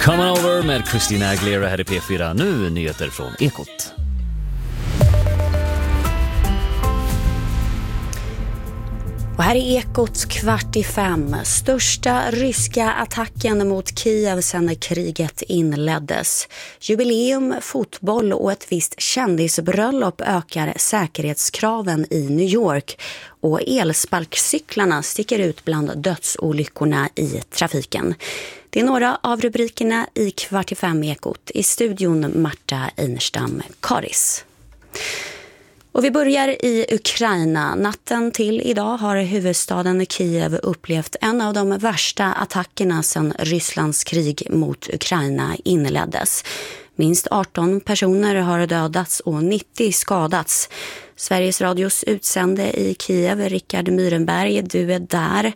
Come on over med Christina Aguilera här i P4. Nu nyheter från Ekot. Och här är Ekot 4:45. Största ryska attacken mot Kiev sedan kriget inleddes. Jubileum, fotboll och ett visst kändisbröllop ökar säkerhetskraven i New York. Och elsparkcyklarna sticker ut bland dödsolyckorna i trafiken. Det är några av rubrikerna i 4:45 Ekot. I studion Marta Einerstam Karis. Och vi börjar i Ukraina. Natten till idag har huvudstaden Kiev upplevt en av de värsta attackerna sedan Rysslands krig mot Ukraina inleddes. Minst 18 personer har dödats och 90 skadats. Sveriges Radios utsände i Kiev, Rickard Myrenberg, du är där.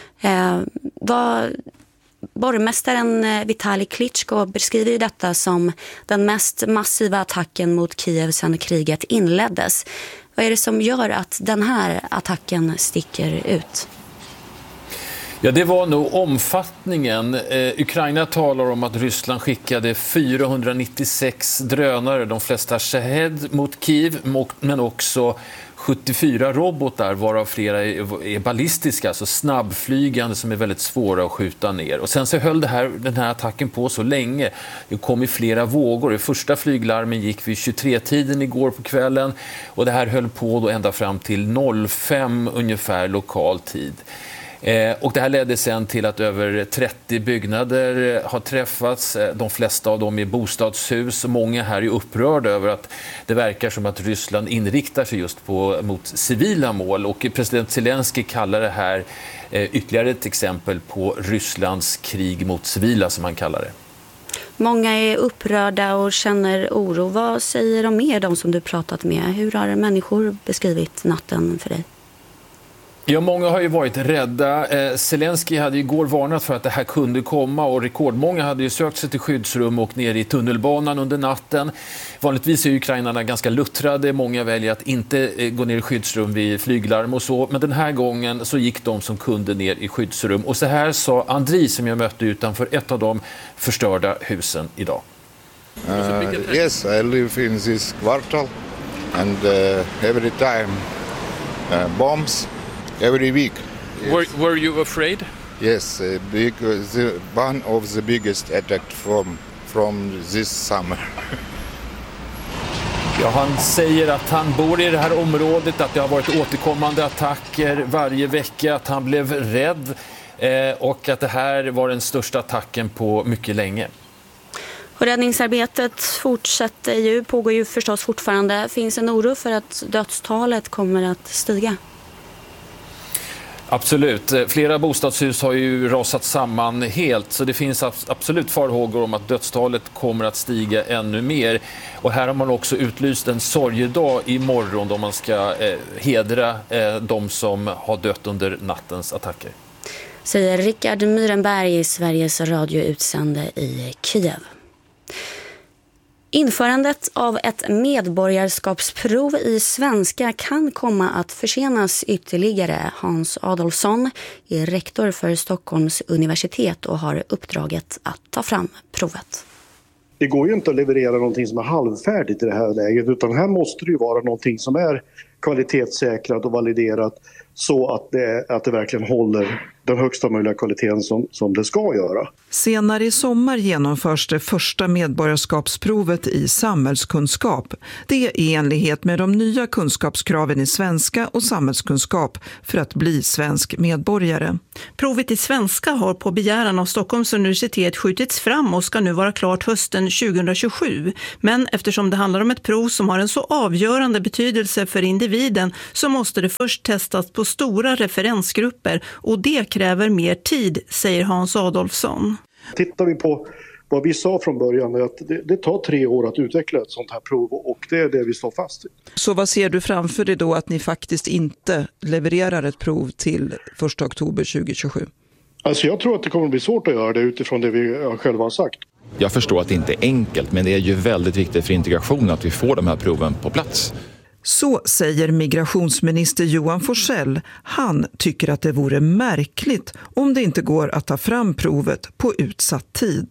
Borgmästaren Vitali Klitschko beskriver ju detta som den mest massiva attacken mot Kiev sedan kriget inleddes. Vad är det som gör att den här attacken sticker ut? Ja, det var nog omfattningen. Ukraina talar om att Ryssland skickade 496 drönare, de flesta Shahed, mot Kiev, men också 74 robotar, varav flera är ballistiska, alltså snabbflygande som är väldigt svåra att skjuta ner. Och sen så höll den här attacken på så länge. Det kom i flera vågor. Det första flyglarmen gick vid 23-tiden igår på kvällen och det här höll på då ända fram till 05 ungefär lokal tid. Och det här ledde sen till att över 30 byggnader har träffats. De flesta av dem är bostadshus. Många här är upprörda över att det verkar som att Ryssland inriktar sig just mot civila mål. Och president Zelensky kallar det här ytterligare ett exempel på Rysslands krig mot civila, som han kallar det. Många är upprörda och känner oro. Vad säger de mer, de som du pratat med? Hur har människor beskrivit natten för dig? Ja, många har ju varit rädda. Zelensky hade igår varnat för att det här kunde komma och rekordmånga hade ju sökt sig till skyddsrum och ner i tunnelbanan under natten. Vanligtvis är ukrainarna ganska luttrade. Många väljer att inte gå ner i skyddsrum vid flyglarm och så. Men den här gången så gick de som kunde ner i skyddsrum. Och så här sa Andri, som jag mötte utanför ett av de förstörda husen idag. Yes, I live in this quarter and every time bombs. Every week. Yes. Were you afraid? Yes, one of the biggest attacks from this summer. Ja, han säger att han bor i det här området, att det har varit återkommande attacker varje vecka, att han blev rädd och att det här var den största attacken på mycket länge. Och räddningsarbetet pågår ju förstås fortfarande. Finns en oro för att dödstalet kommer att stiga? Absolut. Flera bostadshus har ju rasat samman helt, så det finns absolut farhågor om att dödstalet kommer att stiga ännu mer. Och här har man också utlyst en sorgedag imorgon då man ska hedra de som har dött under nattens attacker. Säger Rickard Myrenberg, Sveriges Radio utsände i Kiev. Införandet av ett medborgarskapsprov i svenska kan komma att försenas ytterligare. Hans Adolfsson är rektor för Stockholms universitet och har uppdraget att ta fram provet. Det går ju inte att leverera någonting som är halvfärdigt i det här läget, utan här måste det ju vara någonting som är kvalitetssäkrat och validerat så att det verkligen håller den högsta möjliga kvaliteten som det ska göra. Senare i sommar genomförs det första medborgarskapsprovet i samhällskunskap. Det är i enlighet med de nya kunskapskraven i svenska och samhällskunskap för att bli svensk medborgare. Provet i svenska har på begäran av Stockholms universitet skjutits fram och ska nu vara klart hösten 2027. Men eftersom det handlar om ett prov som har en så avgörande betydelse för individen så måste det först testas på stora referensgrupper och det kräver mer tid, säger Hans Adolfsson. Tittar vi på vad vi sa från början, är att det tar 3 år att utveckla ett sånt här prov och det är det vi står fast i. Så vad ser du framför dig då, att ni faktiskt inte levererar ett prov till 1 oktober 2027? Alltså jag tror att det kommer att bli svårt att göra det utifrån det vi själva har sagt. Jag förstår att det inte är enkelt, men det är ju väldigt viktigt för integration att vi får de här proven på plats. Så säger migrationsminister Johan Forssell. Han tycker att det vore märkligt om det inte går att ta fram provet på utsatt tid.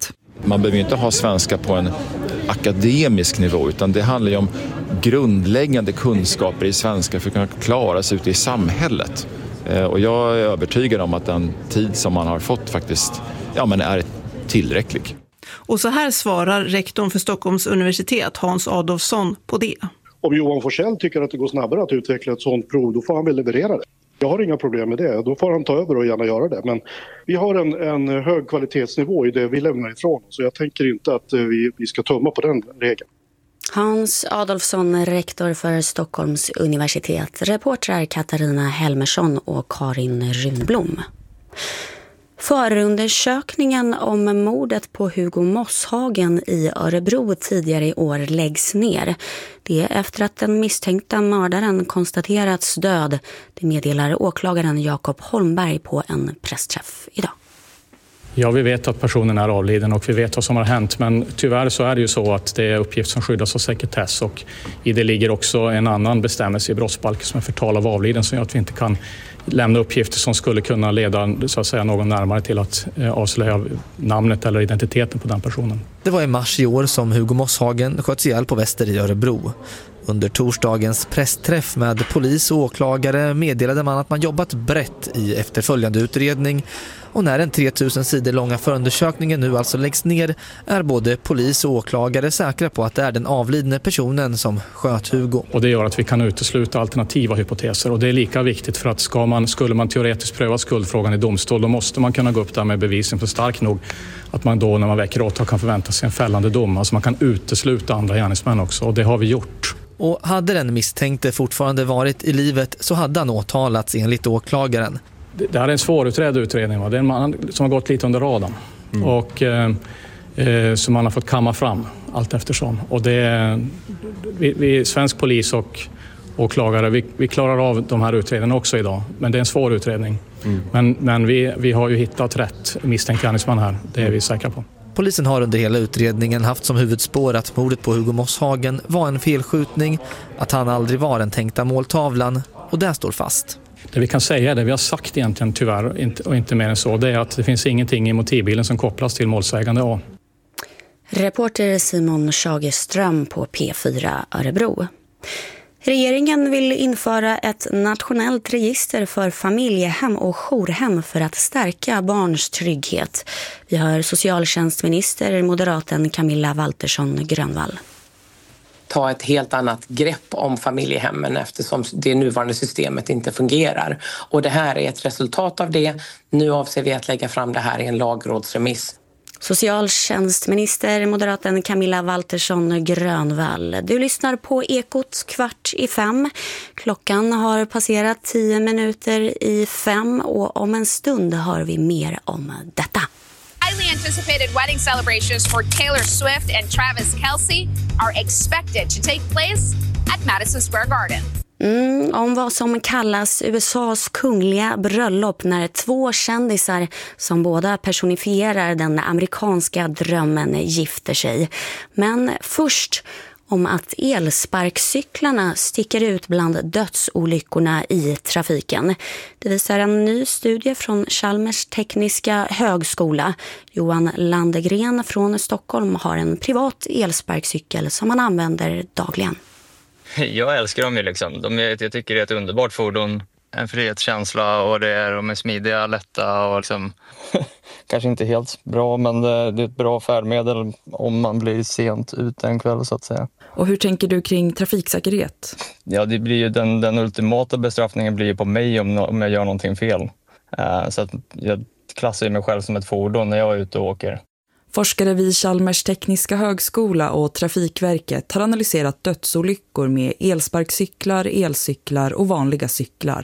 Man behöver inte ha svenska på en akademisk nivå, utan det handlar ju om grundläggande kunskaper i svenska för att kunna klara sig ute i samhället. Och jag är övertygad om att den tid som man har fått faktiskt är tillräcklig. Och så här svarar rektorn för Stockholms universitet, Hans Adolfsson, på det. Om Johan Forsell tycker att det går snabbare att utveckla ett sådant prov, då får han väl leverera det. Jag har inga problem med det, då får han ta över och gärna göra det. Men vi har en hög kvalitetsnivå i det vi lämnar ifrån, så jag tänker inte att vi ska tumma på den regeln. Hans Adolfsson, rektor för Stockholms universitet. Reportrar Katarina Helmersson och Karin Runblom. Förundersökningen om mordet på Hugo Mosshagen i Örebro tidigare i år läggs ner. Det är efter att den misstänkta mördaren konstaterats död. Det meddelar åklagaren Jakob Holmberg på en pressträff idag. Ja, vi vet att personen är avliden och vi vet vad som har hänt, men tyvärr så är det ju så att det är uppgift som skyddas av sekretess, och i det ligger också en annan bestämmelse i brottsbalken som är förtal av avliden, som gör att vi inte kan lämna uppgifter som skulle kunna leda så att säga någon närmare till att avslöja namnet eller identiteten på den personen. Det var i mars i år som Hugo Mosshagen sköts ihjäl på Väster i Örebro. Under torsdagens pressträff med polis och åklagare meddelade man att man jobbat brett i efterföljande utredning, och när den 3000 sidor långa förundersökningen nu alltså läggs ner är både polis och åklagare säkra på att det är den avlidne personen som sköt Hugo. Och det gör att vi kan utesluta alternativa hypoteser, och det är lika viktigt för att skulle man teoretiskt pröva skuldfrågan i domstol, då måste man kunna gå upp där med bevisen för stark nog att man då när man väcker åtal kan förvänta sig en fällande dom. Alltså man kan utesluta andra gärningsmän också, och det har vi gjort. Och hade den misstänkte fortfarande varit i livet så hade han åtalats enligt åklagaren. Det här är en svårutredd utredning. Va? Det är en man som har gått lite under radarn. Och som man har fått kamma fram allt eftersom. Och vi svensk polis och åklagare, vi klarar av de här utredningarna också idag. Men det är en svår utredning. Men vi har ju hittat rätt misstänkt gärningsman här. Det är vi säkra på. Polisen har under hela utredningen haft som huvudspår att mordet på Hugo Mosshagen var en felskjutning, att han aldrig var den tänkta måltavlan, och det står fast. Det vi kan säga, det vi har sagt egentligen tyvärr och inte mer än så, det är att det finns ingenting i motivbilden som kopplas till målsägande A. Reporter Simon Schagerström på P4 Örebro. Regeringen vill införa ett nationellt register för familjehem och jourhem för att stärka barns trygghet. Vi hör socialtjänstminister moderaten Camilla Waltersson Grönvall. Ta ett helt annat grepp om familjehemmen eftersom det nuvarande systemet inte fungerar. Och det här är ett resultat av det. Nu avser vi att lägga fram det här i en lagrådsremiss. Socialtjänstminister moderaten Camilla Waltersson Grönvall. Du lyssnar på Ekot 4:45. Klockan har passerat 10 minuter i 5 och om en stund hör vi mer om detta. Highly anticipated wedding celebrations for Taylor Swift and Travis Kelce are expected to take place at Madison Square Garden. Om vad som kallas USAs kungliga bröllop när 2 kändisar som båda personifierar den amerikanska drömmen gifter sig. Men först om att elsparkcyklarna sticker ut bland dödsolyckorna i trafiken. Det visar en ny studie från Chalmers tekniska högskola. Johan Landegren från Stockholm har en privat elsparkcykel som han använder dagligen. Jag älskar dem ju liksom. Jag tycker det är ett underbart fordon. En frihetskänsla och de är smidiga, lätta och liksom kanske inte helt bra, men det är ett bra färdmedel om man blir sent ute en kväll så att säga. Och hur tänker du kring trafiksäkerhet? Ja, det blir ju den ultimata bestraffningen blir ju på mig om jag gör någonting fel. Så att jag klassar mig själv som ett fordon när jag är ute och åker. Forskare vid Chalmers tekniska högskola och Trafikverket har analyserat dödsolyckor med elsparkcyklar, elcyklar och vanliga cyklar.